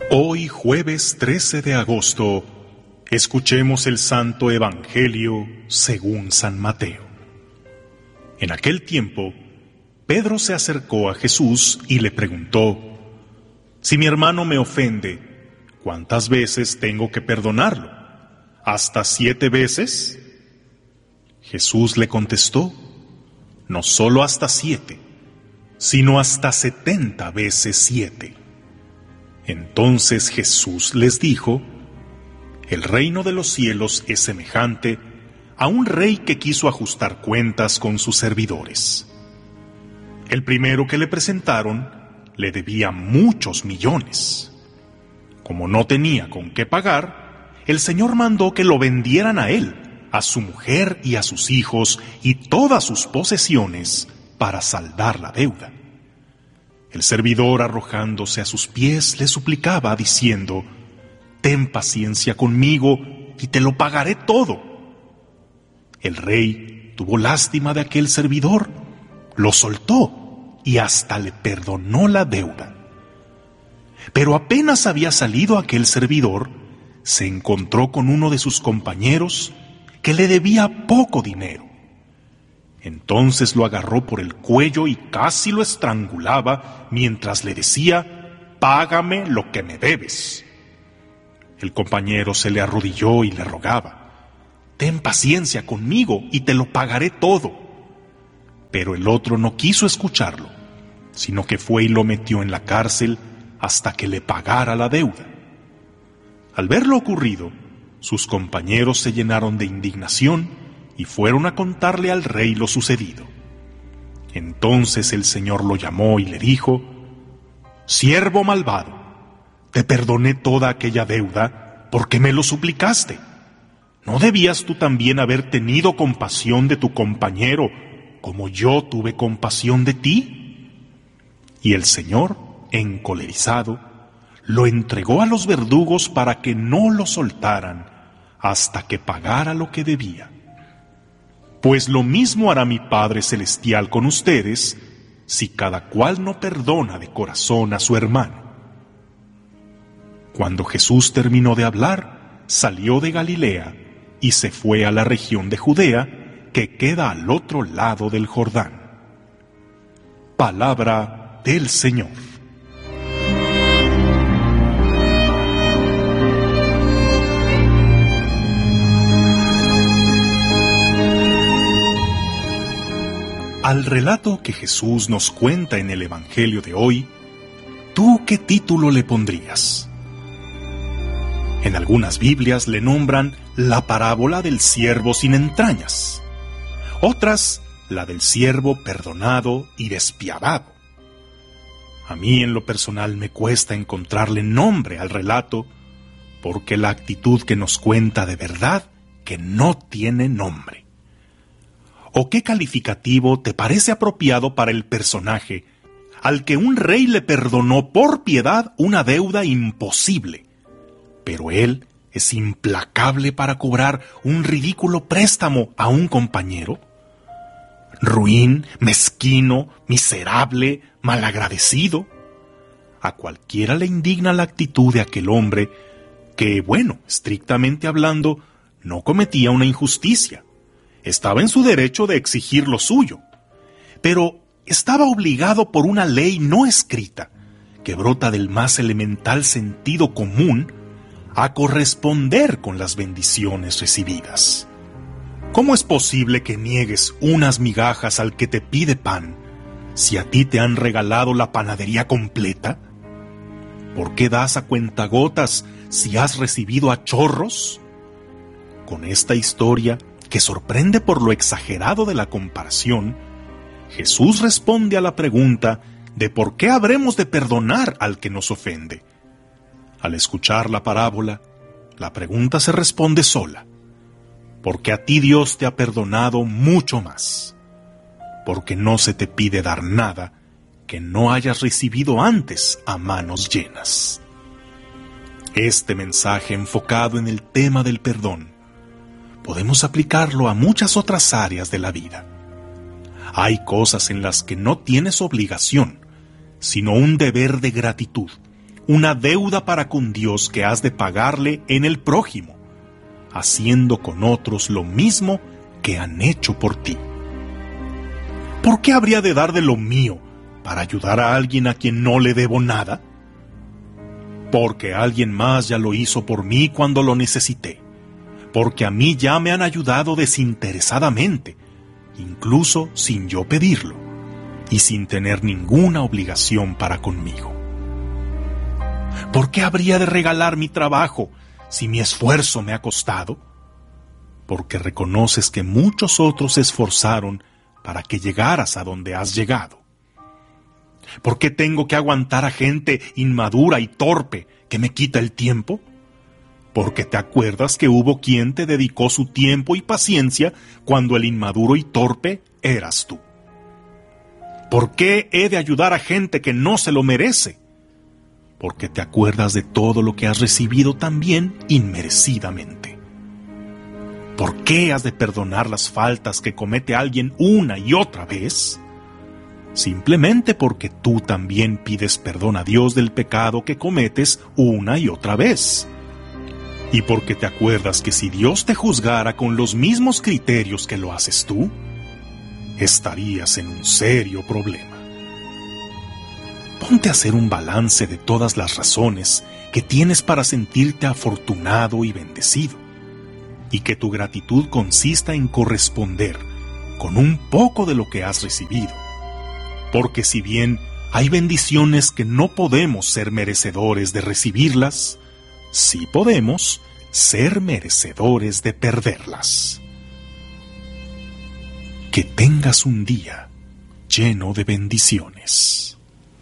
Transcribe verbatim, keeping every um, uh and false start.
Hoy, jueves trece de agosto, escuchemos el Santo Evangelio según San Mateo. En aquel tiempo, Pedro se acercó a Jesús y le preguntó: «Si mi hermano me ofende, ¿cuántas veces tengo que perdonarlo? ¿Hasta siete veces?» Jesús le contestó: «No solo hasta siete, sino hasta setenta veces siete». Entonces Jesús les dijo: «El reino de los cielos es semejante a un rey que quiso ajustar cuentas con sus servidores. El primero que le presentaron le debía muchos millones. Como no tenía con qué pagar, el Señor mandó que lo vendieran a él, a su mujer y a sus hijos y todas sus posesiones para saldar la deuda. El servidor, arrojándose a sus pies, le suplicaba diciendo: «Ten paciencia conmigo y te lo pagaré todo». El rey tuvo lástima de aquel servidor, lo soltó y hasta le perdonó la deuda. Pero apenas había salido aquel servidor, se encontró con uno de sus compañeros que le debía poco dinero. Entonces lo agarró por el cuello y casi lo estrangulaba mientras le decía: «Págame lo que me debes». El compañero se le arrodilló y le rogaba: «Ten paciencia conmigo y te lo pagaré todo». Pero el otro no quiso escucharlo, sino que fue y lo metió en la cárcel hasta que le pagara la deuda. Al ver lo ocurrido, sus compañeros se llenaron de indignación y fueron a contarle al rey lo sucedido. Entonces el Señor lo llamó y le dijo: «Siervo malvado, te perdoné toda aquella deuda porque me lo suplicaste. ¿No debías tú también haber tenido compasión de tu compañero como yo tuve compasión de ti?» Y el Señor, encolerizado, lo entregó a los verdugos para que no lo soltaran hasta que pagara lo que debía. Pues lo mismo hará mi Padre Celestial con ustedes, si cada cual no perdona de corazón a su hermano». Cuando Jesús terminó de hablar, salió de Galilea y se fue a la región de Judea, que queda al otro lado del Jordán. Palabra del Señor. Al relato que Jesús nos cuenta en el Evangelio de hoy, ¿tú qué título le pondrías? En algunas Biblias le nombran la parábola del siervo sin entrañas, otras la del siervo perdonado y despiadado. A mí en lo personal me cuesta encontrarle nombre al relato, porque la actitud que nos cuenta de verdad que no tiene nombre. ¿O qué calificativo te parece apropiado para el personaje al que un rey le perdonó por piedad una deuda imposible, pero él es implacable para cobrar un ridículo préstamo a un compañero? Ruin, mezquino, miserable, malagradecido. A cualquiera le indigna la actitud de aquel hombre que, bueno, estrictamente hablando, no cometía una injusticia. Estaba en su derecho de exigir lo suyo, pero estaba obligado por una ley no escrita, que brota del más elemental sentido común, a corresponder con las bendiciones recibidas. ¿Cómo es posible que niegues unas migajas al que te pide pan, si a ti te han regalado la panadería completa? ¿Por qué das a cuentagotas si has recibido a chorros? Con esta historia, que sorprende por lo exagerado de la comparación, Jesús responde a la pregunta de por qué habremos de perdonar al que nos ofende. Al escuchar la parábola, la pregunta se responde sola: porque a ti Dios te ha perdonado mucho más, porque no se te pide dar nada que no hayas recibido antes a manos llenas. Este mensaje enfocado en el tema del perdón podemos aplicarlo a muchas otras áreas de la vida. Hay cosas en las que no tienes obligación, sino un deber de gratitud, una deuda para con Dios que has de pagarle en el prójimo, haciendo con otros lo mismo que han hecho por ti. ¿Por qué habría de dar de lo mío para ayudar a alguien a quien no le debo nada? Porque alguien más ya lo hizo por mí cuando lo necesité, porque a mí ya me han ayudado desinteresadamente, incluso sin yo pedirlo, y sin tener ninguna obligación para conmigo. ¿Por qué habría de regalar mi trabajo si mi esfuerzo me ha costado? Porque reconoces que muchos otros se esforzaron para que llegaras a donde has llegado. ¿Por qué tengo que aguantar a gente inmadura y torpe que me quita el tiempo? Porque te acuerdas que hubo quien te dedicó su tiempo y paciencia cuando el inmaduro y torpe eras tú. ¿Por qué he de ayudar a gente que no se lo merece? Porque te acuerdas de todo lo que has recibido también inmerecidamente. ¿Por qué has de perdonar las faltas que comete alguien una y otra vez? Simplemente porque tú también pides perdón a Dios del pecado que cometes una y otra vez. Y porque te acuerdas que si Dios te juzgara con los mismos criterios que lo haces tú, estarías en un serio problema. Ponte a hacer un balance de todas las razones que tienes para sentirte afortunado y bendecido, y que tu gratitud consista en corresponder con un poco de lo que has recibido. Porque si bien hay bendiciones que no podemos ser merecedores de recibirlas, sí podemos ser merecedores de perderlas. Que tengas un día lleno de bendiciones.